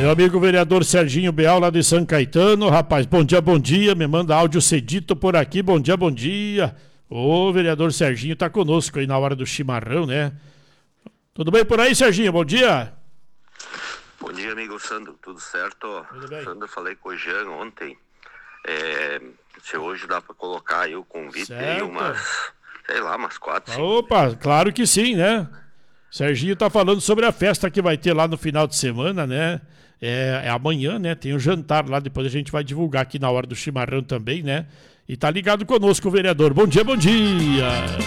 Meu amigo vereador Serginho Beal, lá de São Caetano, rapaz, bom dia, me manda áudio cedito por aqui, bom dia. Ô, vereador Serginho tá conosco aí na hora do chimarrão, né? Tudo bem por aí, Serginho? Bom dia. Bom dia, amigo Sandro, tudo certo? Tudo bem. Sandro, eu falei com o Jean ontem, se hoje dá pra colocar aí o convite, Certo. aí umas 4, 5. Opa, claro que sim, né? Serginho tá falando sobre a festa que vai ter lá no final de semana, né? É amanhã, né? Tem um jantar lá, depois a gente vai divulgar aqui na hora do chimarrão também, né? E tá ligado conosco o vereador. Bom dia.